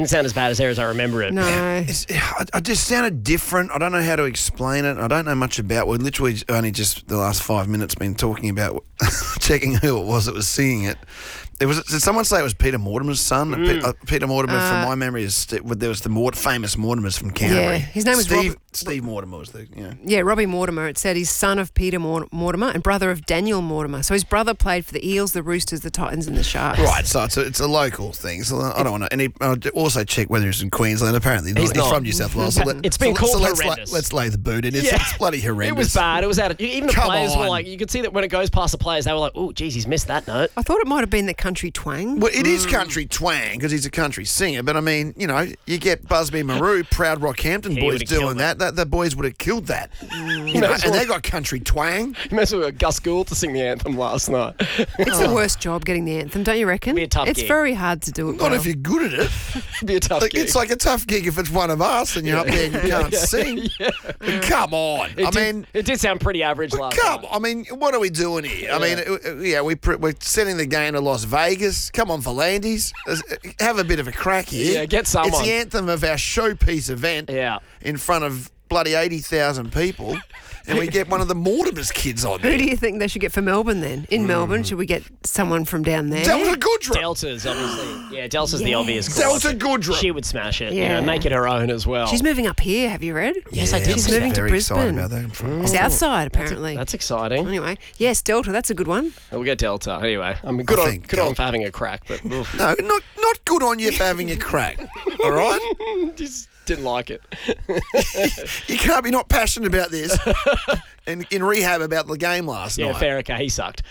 didn't sound as bad as I remember it. No. I just sounded different. I don't know how to explain it. I don't know much about. We're literally only just the last 5 minutes been talking about checking who it was that was singing it. Did someone say it was Peter Mortimer's son? Peter Mortimer, from my memory, there was the famous Mortimers from Canterbury. Yeah, his name was Steve Mortimer was the, Yeah, Robbie Mortimer. It said he's son of Peter Mortimer and brother of Daniel Mortimer. So his brother played for the Eels, the Roosters, the Titans and the Sharks. Right, so it's a local thing. So I don't want to... And I'll also check whether he's in Queensland. Apparently he's from New South Wales. So it's been called horrendous. Let's lay the boot in. It's bloody horrendous. It was bad. It was out. Even the players were like... You could see that when it goes past the players, they were like, oh, geez, he's missed that note. I thought it might have been the country twang. Well, it is country twang because he's a country singer. But, I mean, you get Busby Maroo, proud Rockhampton boys doing that. The boys would have killed that. And they got country twang. You must have got Gus Gould to sing the anthem last night. It's the worst job getting the anthem, don't you reckon? It'd be a tough It's gig. very hard to do it Not if you're good at it. It'd be a tough gig. It's like a tough gig if it's one of us and you're up there and you can't sing. But come on. It did sound pretty average last night. I mean, what are we doing here? I mean, we're sending the game to Las Vegas. Come on, Volandis. Have a bit of a crack here. Yeah, get someone. It's the anthem of our showpiece event in front of bloody 80,000 people. And we get one of the Mortimer's kids on there. Who do you think they should get for Melbourne then? In Melbourne, should we get someone from down there? Delta Goodrum. Delta's obviously. Yeah, Delta's the obvious call. Delta Goodrum. She would smash it. Yeah. Make it her own as well. She's moving up here, have you read? Yes, I did. She's moving to Very excited Brisbane. about that. Southside, apparently. That's exciting. Anyway, yes, Delta, that's a good one. We'll get Delta. Anyway, I mean, good on for having a crack, but oof. No, not good on you for having a crack. All right? Just didn't like it. You can't be not passionate about this and in rehab about the game last night. Yeah, fair. Okay, he sucked.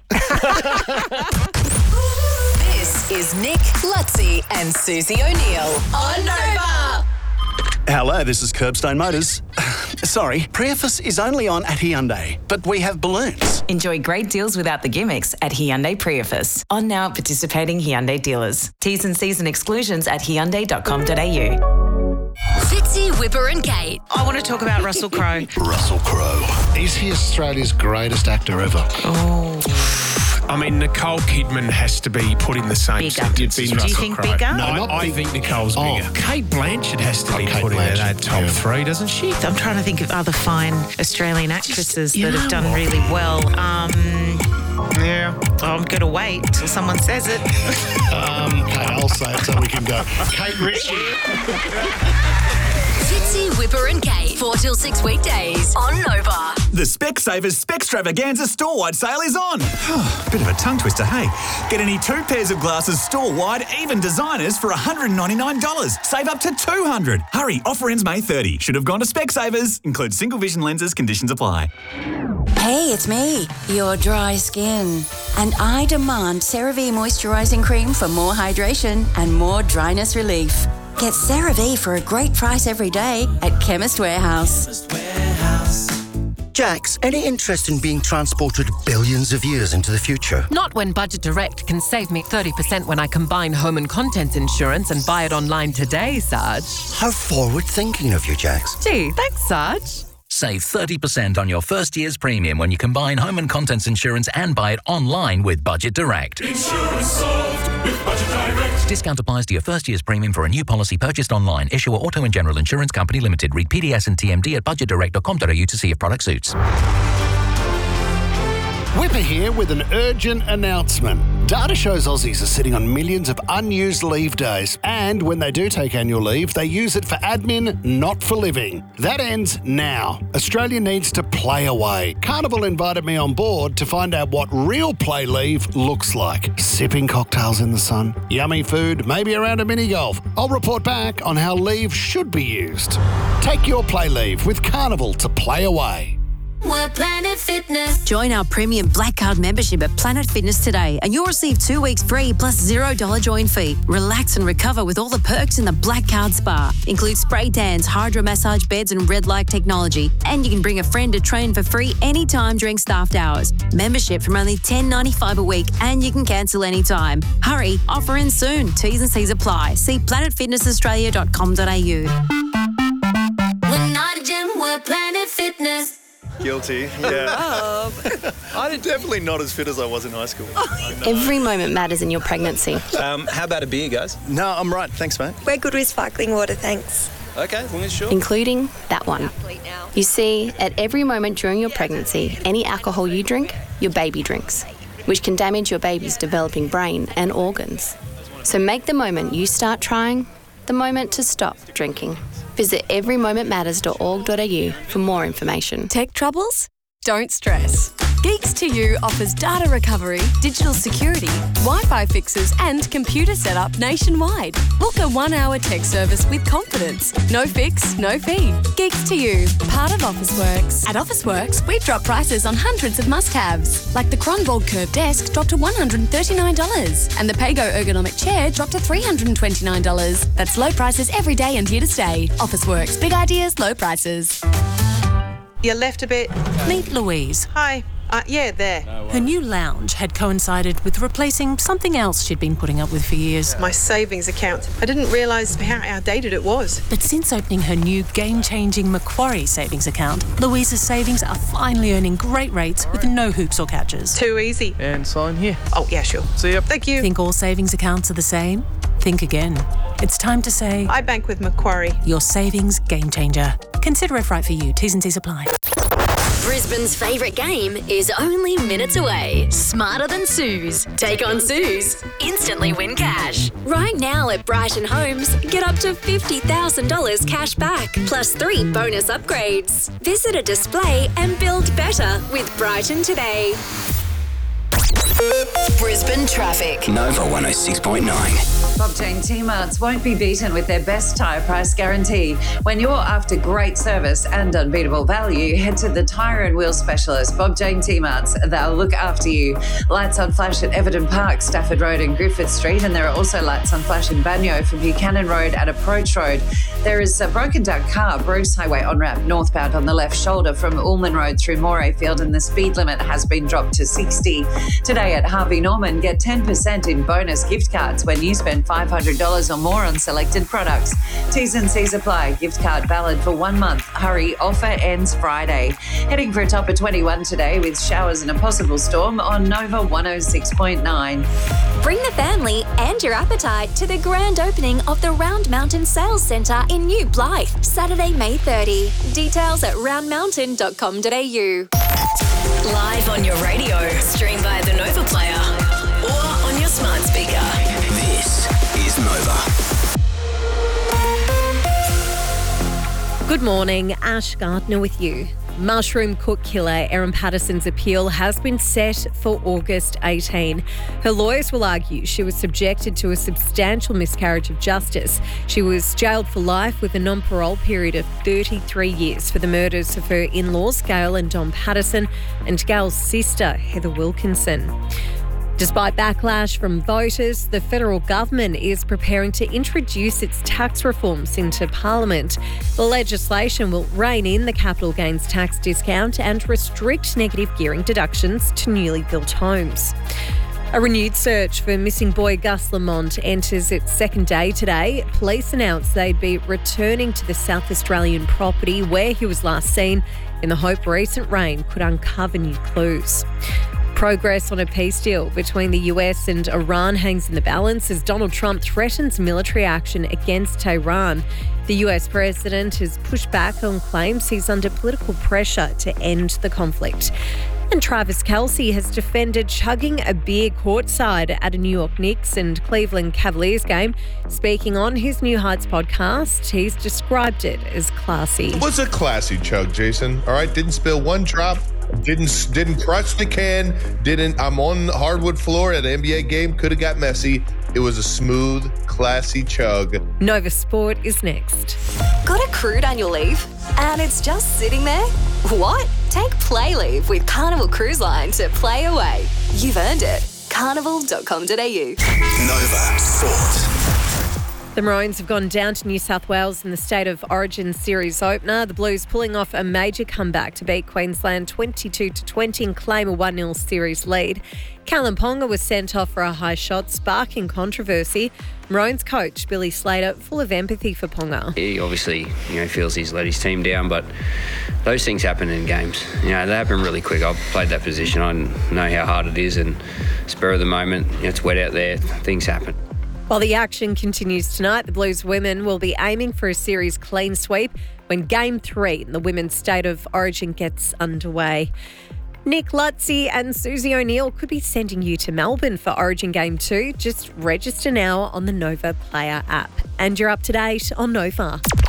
This is Nick, Lutzi and Susie O'Neill on Nova. Hello, this is Curbstone Motors. Sorry, Prius is only on at Hyundai, but we have balloons. Enjoy great deals without the gimmicks at Hyundai Prius. On now at participating Hyundai dealers. T's and C's and exclusions at hyundai.com.au. Fitzy, Whipper and Kate. I want to talk about Russell Crowe. Russell Crowe. Is he Australia's greatest actor ever? I mean, Nicole Kidman has to be put in the same sentence as Russell Do you think Crowe. bigger? No, I think Nicole's bigger. Kate Blanchett has to be put in that top three, doesn't she? I'm trying to think of other fine Australian actresses that have done really well. Yeah, I'm going to wait till someone says it. Okay, I'll say it so we can go. Kate Ritchie. Fitzy, Whipper and Kate. 4 till 6 weekdays on Nova. The Specsavers Specstravaganza store-wide sale is on. Bit of a tongue twister, hey? Get any 2 pairs of glasses store-wide, even designers, for $199. Save up to $200. Hurry, offer ends May 30. Should have gone to Specsavers. Includes single vision lenses. Conditions apply. Hey, it's me, your dry skin. And I demand CeraVe Moisturising Cream for more hydration and more dryness relief. Get CeraVe for a great price every day at Chemist Warehouse. Jax, any interest in being transported billions of years into the future? Not when Budget Direct can save me 30% when I combine home and contents insurance and buy it online today, Sarge. How forward-thinking of you, Jax. Gee, thanks, Sarge. Save 30% on your first year's premium when you combine home and contents insurance and buy it online with Budget Direct. Insurance solved with Budget Direct. Discount applies to your first year's premium for a new policy purchased online. Issuer Auto and General Insurance Company Limited. Read PDS and TMD at budgetdirect.com.au to see if product suits. Whipper here with an urgent announcement. Data shows Aussies are sitting on millions of unused leave days, and when they do take annual leave, they use it for admin, not for living. That ends now. Australia needs to play away. Carnival invited me on board to find out what real play leave looks like. Sipping cocktails in the sun, yummy food, maybe around a mini golf. I'll report back on how leave should be used. Take your play leave with Carnival to play away. We're Planet Fitness. Join our premium Black Card membership at Planet Fitness today and you'll receive 2 weeks free plus $0 join fee. Relax and recover with all the perks in the Black Card Spa. Includes spray tans, hydro massage beds and red light technology. And you can bring a friend to train for free anytime during staffed hours. Membership from only $10.95 a week and you can cancel anytime. Hurry, offer ends soon. T's and C's apply. See planetfitnessaustralia.com.au. We're not a gym, we're Planet Fitness. Guilty, yeah. Definitely not as fit as I was in high school. Every moment matters in your pregnancy. How about a beer, guys? No, I'm right. Thanks, mate. We're good with sparkling water, thanks. Okay, as long as you're sure. Including that one. You see, at every moment during your pregnancy, any alcohol you drink, your baby drinks, which can damage your baby's developing brain and organs. So make the moment you start trying the moment to stop drinking. Visit everymomentmatters.org.au for more information. Tech troubles? Don't stress. Geeks2U offers data recovery, digital security, Wi-Fi fixes and computer setup nationwide. Book a 1-hour tech service with confidence. No fix, no fee. Geeks2U, part of Officeworks. At Officeworks, we've dropped prices on hundreds of must-haves, like the Kronborg Curve Desk dropped to $139 and the Pago Ergonomic Chair dropped to $329. That's low prices every day and here to stay. Officeworks, big ideas, low prices. You left a bit. Meet Louise. Hi. Yeah, there. Her new lounge had coincided with replacing something else she'd been putting up with for years. My savings account. I didn't realise how outdated it was. But since opening her new game-changing Macquarie savings account, Louise's savings are finally earning great rates with no hoops or catches. Too easy. And sign here. Oh, yeah, sure. See ya. Thank you. Think all savings accounts are the same? Think again. It's time to say... I bank with Macquarie. Your savings game changer. Consider if right for you. T's and C's apply. Brisbane's favourite game is only minutes away. Smarter Than Suze. Take on Suze. Instantly win cash. Right now at Brighton Homes, get up to $50,000 cash back, plus 3 bonus upgrades. Visit a display and build better with Brighton today. Brisbane traffic. Nova 106.9. Bob Jane T-Marts won't be beaten with their best tyre price guarantee. When you're after great service and unbeatable value, head to the tyre and wheel specialist, Bob Jane T-Marts. They'll look after you. Lights on flash at Everton Park, Stafford Road and Griffith Street, and there are also lights on flash in Banyo from Buchanan Road at Approach Road. There is a broken down car, Bruce Highway on-ramp northbound on the left shoulder from Ullman Road through Morayfield, and the speed limit has been dropped to 60. Today at Harvey Norman, get 10% in bonus gift cards when you spend $500 or more on selected products. T's and C's apply. Gift card valid for 1 month. Hurry, offer ends Friday. Heading for a top of 21 today with showers and a possible storm on Nova 106.9. Bring the family and your appetite to the grand opening of the Round Mountain Sales Centre in New Blythe, Saturday, May 30. Details at roundmountain.com.au. Live on your radio, stream via the Nova Player or on your smart speaker. This is Nova. Good morning, Ash Gardner with you. Mushroom cook killer Erin Patterson's appeal has been set for August 18. Her lawyers will argue she was subjected to a substantial miscarriage of justice. She was jailed for life with a non-parole period of 33 years for the murders of her in-laws, Gail and Don Patterson, and Gail's sister, Heather Wilkinson. Despite backlash from voters, the federal government is preparing to introduce its tax reforms into Parliament. The legislation will rein in the capital gains tax discount and restrict negative gearing deductions to newly built homes. A renewed search for missing boy Gus Lamont enters its second day today. Police announced they'd be returning to the South Australian property where he was last seen in the hope recent rain could uncover new clues. Progress on a peace deal between the US and Iran hangs in the balance as Donald Trump threatens military action against Tehran. The US president has pushed back on claims he's under political pressure to end the conflict. And Travis Kelce has defended chugging a beer courtside at a New York Knicks and Cleveland Cavaliers game. Speaking on his New Heights podcast, he's described it as classy. It was a classy chug, Jason. All right, didn't spill one drop. Didn't crush the can. I'm on the hardwood floor at an NBA game. Could have got messy. It was a smooth, classy chug. Nova Sport is next. Got a crude annual leave? And it's just sitting there? What? Take Play Leave with Carnival Cruise Line to play away. You've earned it. Carnival.com.au. Nova Sport. The Maroons have gone down to New South Wales in the State of Origin series opener. The Blues pulling off a major comeback to beat Queensland 22-20 and claim a 1-0 series lead. Callum Ponga was sent off for a high shot, sparking controversy. Maroons coach Billy Slater full of empathy for Ponga. He obviously, feels he's let his team down, but those things happen in games. They happen really quick. I've played that position. I know how hard it is, and spur of the moment, it's wet out there. Things happen. While the action continues tonight, the Blues women will be aiming for a series clean sweep when Game 3 in the Women's State of Origin gets underway. Nick Lutzy and Susie O'Neill could be sending you to Melbourne for Origin Game 2. Just register now on the Nova Player app. And you're up to date on Nova.